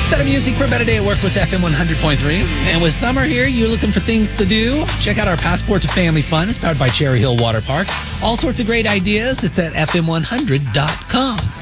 Better music for a better day at work with FM 100.3. And with summer here, you're looking for things to do. Check out our Passport to Family Fun. It's powered by Cherry Hill Water Park. All sorts of great ideas. It's at FM100.com.